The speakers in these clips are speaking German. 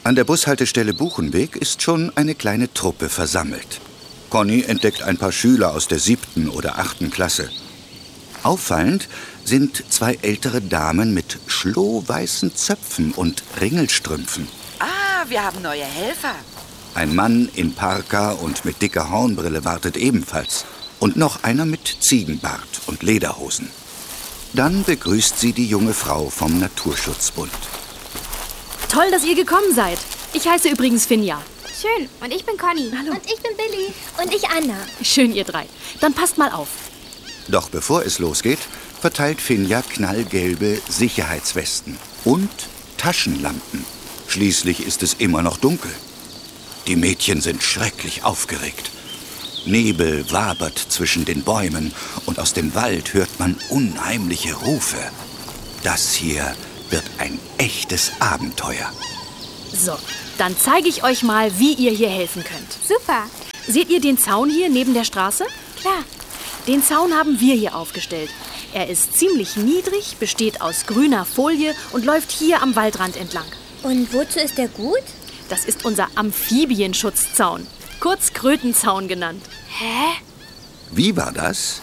An der Bushaltestelle Buchenweg ist schon eine kleine Truppe versammelt. Conny entdeckt ein paar Schüler aus der 7. oder 8. Klasse. Auffallend sind 2 ältere Damen mit schlohweißen Zöpfen und Ringelstrümpfen. Ah, wir haben neue Helfer. Ein Mann in Parka und mit dicker Hornbrille wartet ebenfalls. Und noch einer mit Ziegenbart und Lederhosen. Dann begrüßt sie die junge Frau vom Naturschutzbund. Toll, dass ihr gekommen seid. Ich heiße übrigens Finja. Schön. Und ich bin Conny. Hallo. Und ich bin Billy. Und ich Anna. Schön, ihr 3. Dann passt mal auf. Doch bevor es losgeht, verteilt Finja knallgelbe Sicherheitswesten und Taschenlampen. Schließlich ist es immer noch dunkel. Die Mädchen sind schrecklich aufgeregt. Nebel wabert zwischen den Bäumen und aus dem Wald hört man unheimliche Rufe. Das hier wird ein echtes Abenteuer. So, dann zeige ich euch mal, wie ihr hier helfen könnt. Super. Seht ihr den Zaun hier neben der Straße? Klar. Den Zaun haben wir hier aufgestellt. Er ist ziemlich niedrig, besteht aus grüner Folie und läuft hier am Waldrand entlang. Und wozu ist der gut? Das ist unser Amphibienschutzzaun, kurz Krötenzaun genannt. Hä? Wie war das?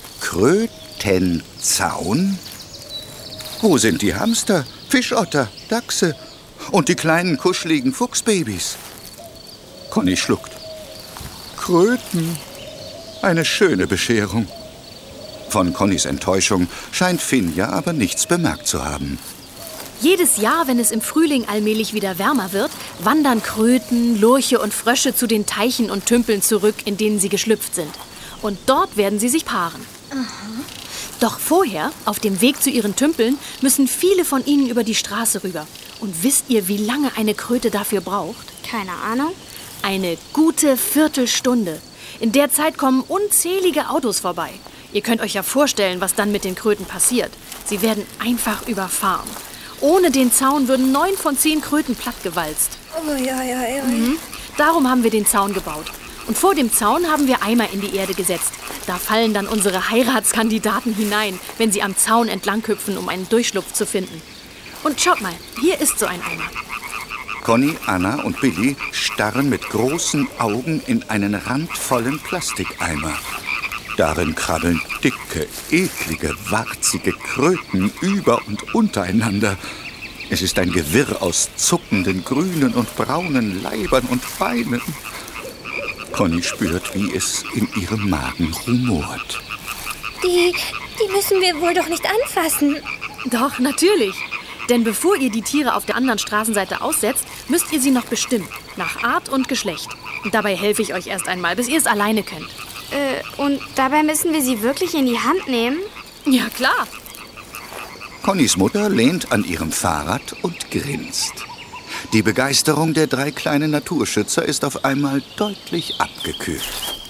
Krötenzaun? Wo sind die Hamster, Fischotter, Dachse und die kleinen kuscheligen Fuchsbabys? Conny schluckt. Kröten. Eine schöne Bescherung. Von Connys Enttäuschung scheint Finja aber nichts bemerkt zu haben. Jedes Jahr, wenn es im Frühling allmählich wieder wärmer wird, wandern Kröten, Lurche und Frösche zu den Teichen und Tümpeln zurück, in denen sie geschlüpft sind. Und dort werden sie sich paaren. Aha. Doch vorher, auf dem Weg zu ihren Tümpeln, müssen viele von ihnen über die Straße rüber. Und wisst ihr, wie lange eine Kröte dafür braucht? Keine Ahnung. Eine gute Viertelstunde. In der Zeit kommen unzählige Autos vorbei. Ihr könnt euch ja vorstellen, was dann mit den Kröten passiert. Sie werden einfach überfahren. Ohne den Zaun würden 9 von 10 Kröten plattgewalzt. Oh, ja. Darum haben wir den Zaun gebaut. Und vor dem Zaun haben wir Eimer in die Erde gesetzt. Da fallen dann unsere Heiratskandidaten hinein, wenn sie am Zaun entlang hüpfen, um einen Durchschlupf zu finden. Und schaut mal, hier ist so ein Eimer. Conny, Anna und Billy starren mit großen Augen in einen randvollen Plastikeimer. Darin krabbeln dicke, eklige, warzige Kröten über und untereinander. Es ist ein Gewirr aus zuckenden grünen und braunen Leibern und Beinen. Conny spürt, wie es in ihrem Magen rumort. Die müssen wir wohl doch nicht anfassen. Doch, natürlich. Denn bevor ihr die Tiere auf der anderen Straßenseite aussetzt, müsst ihr sie noch bestimmen. Nach Art und Geschlecht. Und dabei helfe ich euch erst einmal, bis ihr es alleine könnt. Und dabei müssen wir sie wirklich in die Hand nehmen? Ja, klar. Connys Mutter lehnt an ihrem Fahrrad und grinst. Die Begeisterung der 3 kleinen Naturschützer ist auf einmal deutlich abgekühlt.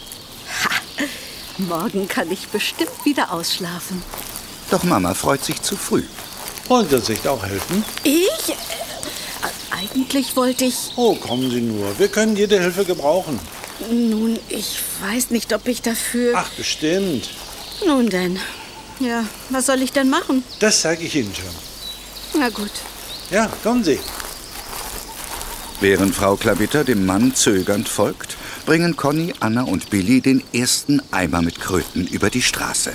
Morgen kann ich bestimmt wieder ausschlafen. Doch Mama freut sich zu früh. Wollen Sie uns nicht auch helfen? Ich? Eigentlich wollte ich... Oh, kommen Sie nur. Wir können jede Hilfe gebrauchen. Nun, ich weiß nicht, ob ich dafür... Ach, bestimmt. Nun denn. Ja, was soll ich denn machen? Das zeige ich Ihnen schon. Na gut. Ja, kommen Sie. Während Frau Klavitter dem Mann zögernd folgt, bringen Conny, Anna und Billy den ersten Eimer mit Kröten über die Straße.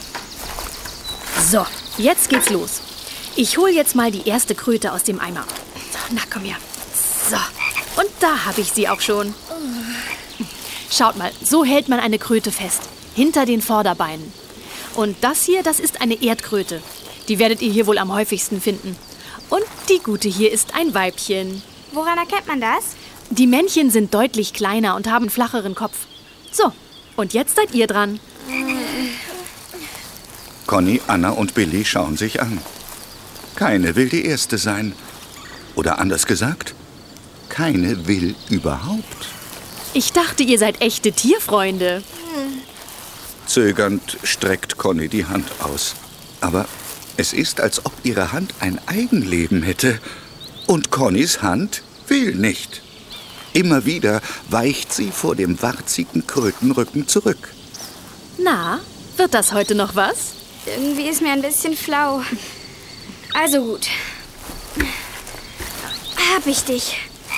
So, jetzt geht's los. Ich hole jetzt mal die erste Kröte aus dem Eimer. So, na komm her. So, und da habe ich sie auch schon. Schaut mal, so hält man eine Kröte fest. Hinter den Vorderbeinen. Und das hier, das ist eine Erdkröte. Die werdet ihr hier wohl am häufigsten finden. Und die gute hier ist ein Weibchen. Woran erkennt man das? Die Männchen sind deutlich kleiner und haben einen flacheren Kopf. So, und jetzt seid ihr dran. Conny, Anna und Billy schauen sich an. Keine will die Erste sein. Oder anders gesagt, keine will überhaupt. Ich dachte, ihr seid echte Tierfreunde. Zögernd streckt Conny die Hand aus. Aber es ist, als ob ihre Hand ein Eigenleben hätte. Und Connys Hand will nicht. Immer wieder weicht sie vor dem warzigen Krötenrücken zurück. Na, wird das heute noch was? Irgendwie ist mir ein bisschen flau. Also gut. Hab ich dich.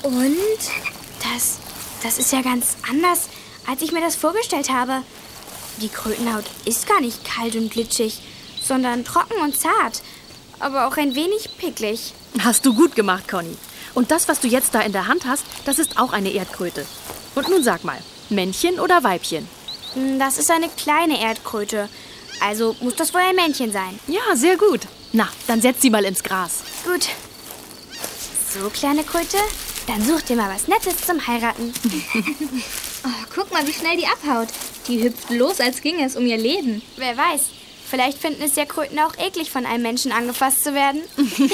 Und? Das ist ja ganz anders, als ich mir das vorgestellt habe. Die Krötenhaut ist gar nicht kalt und glitschig, sondern trocken und zart, aber auch ein wenig picklig. Hast du gut gemacht, Conny. Und das, was du jetzt da in der Hand hast, das ist auch eine Erdkröte. Und nun sag mal, Männchen oder Weibchen? Das ist eine kleine Erdkröte. Also muss das wohl ein Männchen sein. Ja, sehr gut. Na, dann setz sie mal ins Gras. Gut. So, kleine Kröte, dann such dir mal was Nettes zum Heiraten. Oh, guck mal, wie schnell die abhaut. Die hüpft los, als ginge es um ihr Leben. Wer weiß, vielleicht finden es ja Kröten auch eklig, von einem Menschen angefasst zu werden.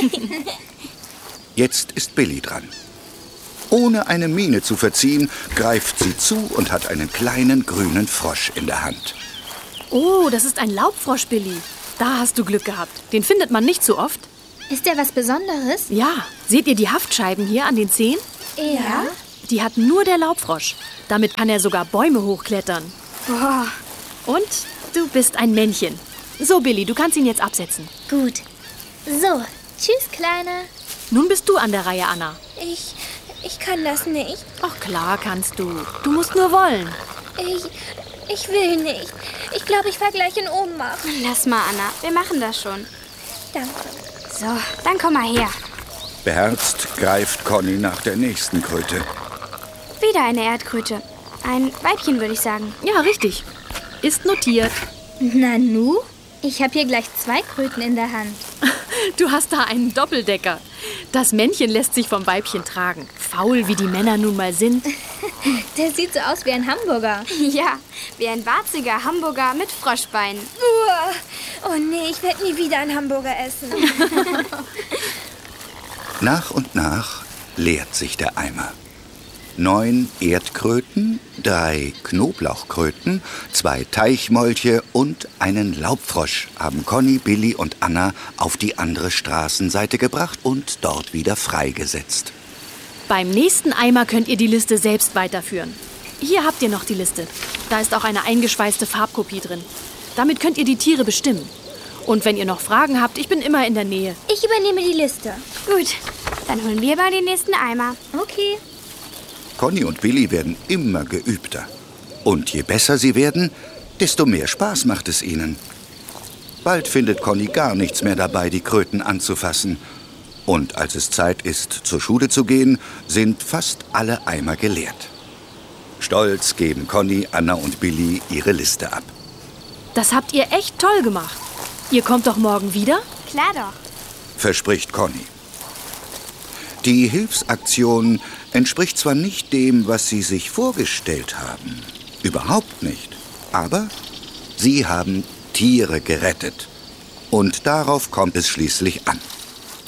Jetzt ist Billy dran. Ohne eine Miene zu verziehen, greift sie zu und hat einen kleinen grünen Frosch in der Hand. Oh, das ist ein Laubfrosch, Billy. Da hast du Glück gehabt. Den findet man nicht so oft. Ist der was Besonderes? Ja, seht ihr die Haftscheiben hier an den Zehen? Ja. Die hat nur der Laubfrosch. Damit kann er sogar Bäume hochklettern. Boah. Und du bist ein Männchen. So, Billy, du kannst ihn jetzt absetzen. Gut. So, tschüss, Kleiner. Nun bist du an der Reihe, Anna. Ich kann das nicht. Ach klar kannst du. Du musst nur wollen. Ich will nicht. Ich glaube, ich fall gleich in Ohnmacht. Lass mal, Anna. Wir machen das schon. Danke. So, dann komm mal her. Beherzt greift Conny nach der nächsten Kröte. Wieder eine Erdkröte. Ein Weibchen, würde ich sagen. Ja, richtig. Ist notiert. Nanu, ich habe hier gleich 2 Kröten in der Hand. Du hast da einen Doppeldecker. Das Männchen lässt sich vom Weibchen tragen. Faul, wie die Männer nun mal sind. Der sieht so aus wie ein Hamburger. Ja, wie ein warziger Hamburger mit Froschbeinen. Oh nee, ich werde nie wieder einen Hamburger essen. Nach und nach leert sich der Eimer. 9 Erdkröten, 3 Knoblauchkröten, 2 Teichmolche und einen Laubfrosch haben Conny, Billy und Anna auf die andere Straßenseite gebracht und dort wieder freigesetzt. Beim nächsten Eimer könnt ihr die Liste selbst weiterführen. Hier habt ihr noch die Liste. Da ist auch eine eingeschweißte Farbkopie drin. Damit könnt ihr die Tiere bestimmen. Und wenn ihr noch Fragen habt, ich bin immer in der Nähe. Ich übernehme die Liste. Gut, dann holen wir mal den nächsten Eimer. Okay. Conny und Billy werden immer geübter. Und je besser sie werden, desto mehr Spaß macht es ihnen. Bald findet Conny gar nichts mehr dabei, die Kröten anzufassen. Und als es Zeit ist, zur Schule zu gehen, sind fast alle Eimer geleert. Stolz geben Conny, Anna und Billy ihre Liste ab. Das habt ihr echt toll gemacht. Ihr kommt doch morgen wieder? Klar doch. Verspricht Conny. Die Hilfsaktion entspricht zwar nicht dem, was sie sich vorgestellt haben. Überhaupt nicht. Aber sie haben Tiere gerettet. Und darauf kommt es schließlich an.